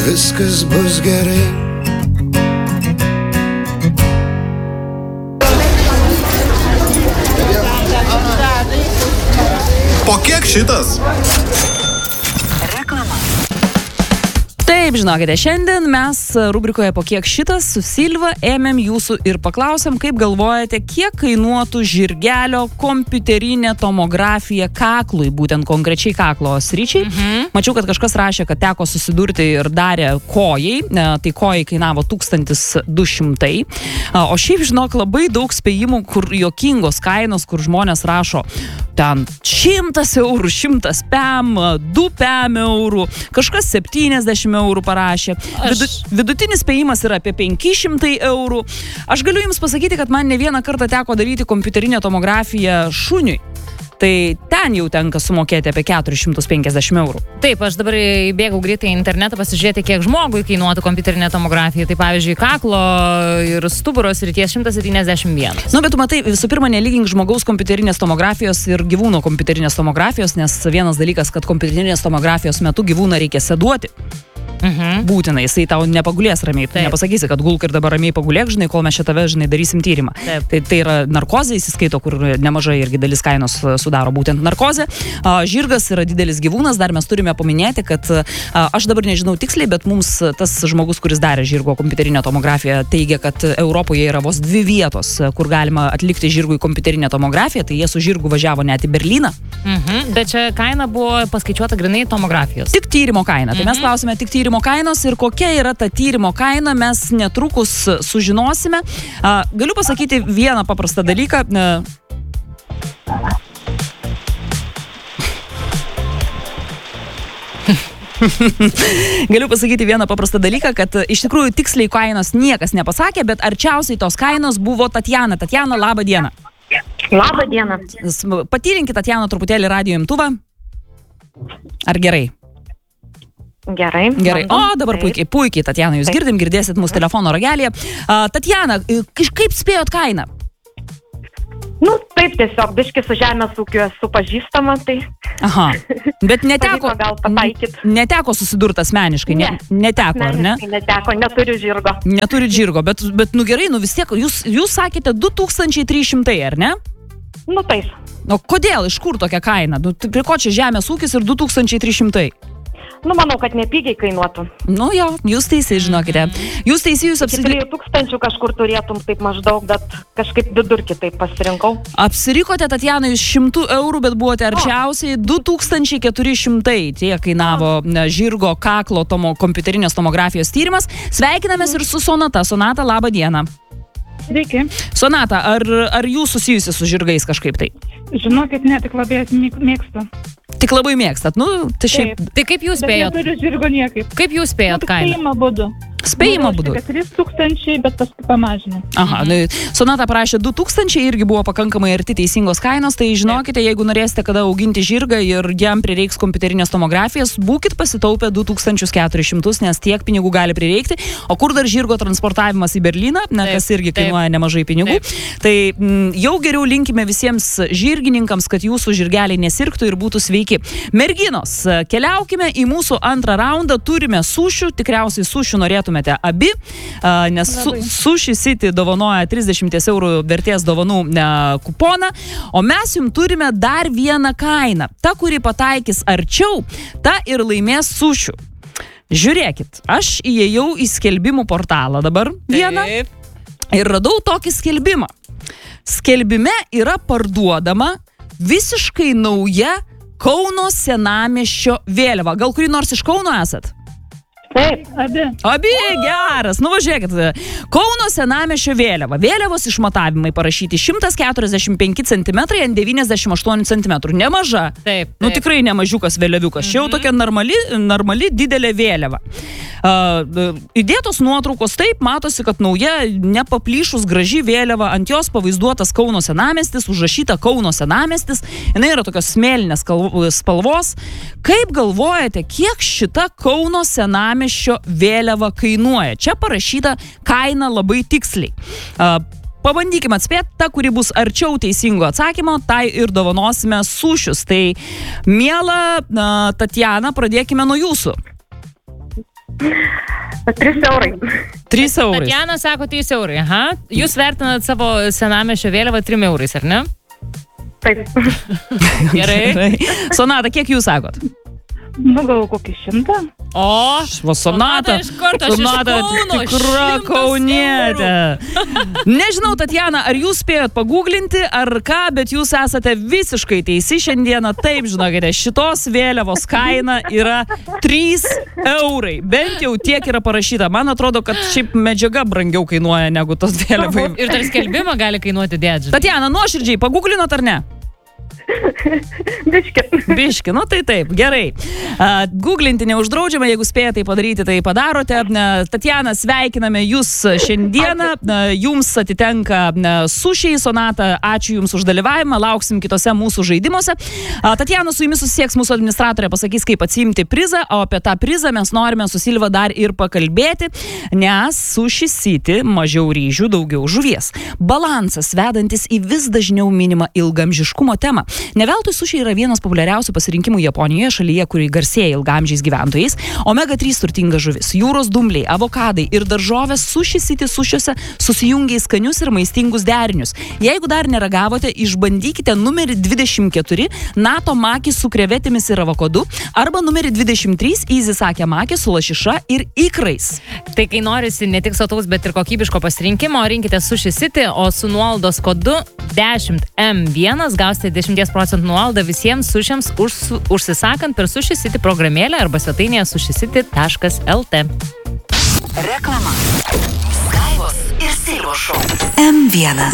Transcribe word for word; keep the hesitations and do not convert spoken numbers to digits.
viskas bus gerai. Po kiek šitas? Taip, žinokite, šiandien mes rubrikoje Po kiek šitas su Silva ėmėm jūsų ir paklausėm, kaip galvojate, kiek kainuotų žirgelio kompiuterinė tomografija kaklui, būtent konkrečiai kaklo sričiai. Mhm. Mačiau, kad kažkas rašė, kad teko susidurti ir darė kojai, tai kojai kainavo tūkstantis du šimtai. O šiaip, žinok, labai daug spėjimų, kur juokingos kainos, kur žmonės rašo ten šimtas eurų, šimtas pem, du pem eurų, kažkas septyniasdešimt eurų parašė. Vidu, vidutinis spėjimas yra apie penki šimtai eurų. Aš galiu jums pasakyti, kad man ne vieną kartą teko daryti kompiuterinę tomografiją šuniui. Tai ten jau tenka sumokėti apie keturis šimtus penkiasdešimt eurų. Taip, aš dabar įbėgau greitai į internetą pasižiūrėti, kiek žmogui kainuotų kompiuterinė tomografija. Tai pavyzdžiui, kaklo ir stuburo srities šimtas septyniasdešimt vienas. Nu, bet tu matai, visų pirma, nelygink žmogaus kompiuterinės tomografijos ir gyvūno kompiuterinės tomografijos, nes vienas dalykas, kad kompiuterinės tomografijos metu gyvūną reikia seduoti. Mhm. Būtinai, jisai tau nepagulės ramiai. Tu nepasakysi, kad gulk ir dabar ramiai pagulėk, žinai, kol mes čia tave, žinai, darysim tyrimą. Tai, tai yra narkozė, įsiskaito, kur nemažai irgi dalis kainos sudaro būtent narkozė. Žirgas yra didelis gyvūnas, dar mes turime paminėti, kad aš dabar nežinau tiksliai, bet mums tas žmogus, kuris darė žirgo kompiuterinę tomografiją, teigia, kad Europoje yra vos dvi vietos, kur galima atlikti žirgui kompiuterinę tomografiją, tai jie su žirgu važiavo net į Berlyną. Mhm. Bet čia kaina buvo paskaičiuota grinai tomografijos. Tik tyrimo kaina. Tai mes klausime tik tyrimo kainos ir kokia yra ta tyrimo kaina, mes netrukus sužinosime. A, galiu pasakyti vieną paprastą dalyką. Galiu pasakyti vieną paprastą dalyką, kad iš tikrųjų tiksliai kainos niekas nepasakė, bet arčiausiai tos kainos buvo Tatjana. Tatjana, labą dieną. Labą dieną. Patyrinkit, Tatjana, truputėlį radijo imtuvą. Ar gerai? Gerai. Gerai. O, dabar puikiai, puikiai, Tatjana, jūs girdim, girdėsit mūsų telefono ragelėje. Uh, Tatjana, kaip spėjot kainą? Nu, taip, tiesiog, biški su žemės ūkiu esu pažįstama, tai... Aha, bet neteko... gal pataikyt. Neteko susidurti asmeniškai, ne, neteko, ar ne? Neteko, neturiu žirgo. Neturiu žirgo, bet, bet nu gerai, nu vis tiek, jūs, jūs sakėte du tūkstančiai trys šimtai, ar ne? Nu, taip. O kodėl, iš kur tokia kaina? Nu, prie ko čia žemės ūkis ir du tūkstančiai trys šimtai? Nu, manau, kad nepigiai kainuotų. Nu jo, jūs teisai, žinokite. Jūs teisai, jūs apsirikote... Iki tūkstančių kažkur turėtum taip maždaug, bet kažkaip vidurkį taip pasirinkau. Apsirikote, Tatjana, jūs šimtų eurų, bet buvote arčiausiai du tūkstančiai keturi šimtai. Tie kainavo ne, žirgo kaklo tomo, kompiuterinės tomografijos tyrimas. Sveikinamės ir su Sonata. Sonata, labą dieną. Sveiki. Sonata, ar, ar jūs susijusi su žirgais kažkaip tai? Žinokit, ne, tik labai mėgstu. Tik labai mėgstat, nu, tai šiaip... Tai kaip jūs spėjot? Bet neturiu žirgo niekaip. Kaip jūs spėjot kainą? Spėjimo būdu. Spėjimo būdu. trys tūkstančiai, bet paskui pamažinau. Aha, mhm. Sonata parašė du tūkstančiai, irgi buvo pakankamai arti teisingos kainos, tai žinokite, jeigu norėsite kada auginti žirgą ir jam prireiks kompiuterinės tomografijos, būkit pasitaupę du tūkstančius keturis šimtus, nes tiek pinigų gali prireikti, o kur dar žirgo transportavimas į Berlyną, na, kas irgi kainuoja nemažai pinigų, taip. Tai m, jau geriau linkime visiems žirgininkams, kad jūsų žirgeliai nesirgtų ir būtų sveiki. Merginos, keliaukime į mūsų antrą raundą, turime sušių, tikriausiai sušių norėtume abi, nes su, Sushi City dovanoja trisdešimt eurų vertės dovanų ne, kuponą, o mes jums turime dar vieną kainą. Ta, kuri pataikys arčiau, ta ir laimės sušių. Žiūrėkit, aš įėjau į skelbimų portalą dabar vieną ir radau tokį skelbimą. Skelbime yra parduodama visiškai nauja Kauno senamiesčio vėliava. Gal kurį nors iš Kauno esat? Taip, abi. Abi, geras. Nu, važiuokit. Kauno senamiesčio vėliava. Vėliavos išmatavimai parašyti šimtas keturiasdešimt penki centimetrai ant devyniasdešimt aštuonių centimetrų. Nemaža. Taip, taip. Nu, tikrai nemažiukas vėliaviukas. Mhm. Čia jau tokia normali, normali didelė vėliava. Uh, įdėtos nuotraukos, taip, matosi, kad nauja, nepaplyšus graži vėliava, ant jos pavaizduotas Kauno senamiestis, užrašyta Kauno senamiestis. Jinai yra tokios smėlinės spalvos. Kaip galvojate, kiek šita Kauno senamiesčio vėliava kainuoja? Čia parašyta kaina labai tiksliai. Uh, Pabandykime atspėti, ta, kuri bus arčiau teisingo atsakymo, tai ir dovanosime sušius. Tai, miela uh, Tatjana, pradėkime nuo jūsų. trys eurai. trys eurai. Tatjana sako trys eurai, aha. Jūs vertinat savo senamiesčio vėliavą trim eurais, ar ne? Taip. Gerai. Sonata, kiek jūs sakot? Nu, gal kokį šimtą. O, Va, Sonata, iš karto, aš iš Sonata Kauno, tikra šimtas kaunietė. Nežinau, Tatjana, ar jūs spėjot paguglinti, ar ką, bet jūs esate visiškai teisi šiandieną. Taip, žinokite, šitos vėliavos kaina yra trys eurai. Bent jau tiek yra parašyta. Man atrodo, kad šiaip medžiaga brangiau kainuoja negu tos vėliavai. ir dar skelbimą gali kainuoti dėdžiai. Tatjana, nuoširdžiai, paguglinot ar ne? Biški. Biški, nu tai taip, gerai. Uh, Googlinti neuždraudžiama, jeigu spėjate tai padaryti, tai padarote. Uh, Tatjana, sveikiname jūs šiandieną. Uh, jums atitenka uh, sušiai, Sonata, ačiū jums už dalyvavimą, lauksim kitose mūsų žaidimuose. Uh, Tatjana, su jumis susisieks mūsų administratorė, pasakys, kaip atsiimti prizą, o apie tą prizą mes norime su Silva dar ir pakalbėti, nes Sushi City mažiau ryžių, daugiau žuvies. Balansas vedantis į vis dažniau minimą ilgamžiškumo temą. Neveltui sušiai yra vienas populiariausių pasirinkimų Japonijoje, šalyje, kuri garsėja ilgamžiais gyventojais. omega trys turtinga žuvis, jūros dumbliai, avokadai ir daržovės Sushi City sušiuose susijungia į skanius ir maistingus derinius. Jeigu dar neragavote, išbandykite numerį dvidešimt keturi nato maki su krevetėmis ir avokadu arba numerį dvidešimt trys izisake maki su lašiša ir ikrais. Tai kai norisi ne tik sotaus, bet ir kokybiško pasirinkimo, rinkite Sushi City, o su nuolaidos kodu dešimt em vienas gausite dešimties procentų nuolaidą visiems sušiams už, užsisakant per Sushi City programėlę arba svetainėje sushicity taškas lt. Reklama. Skaivos ir Silvos šou. em vienas.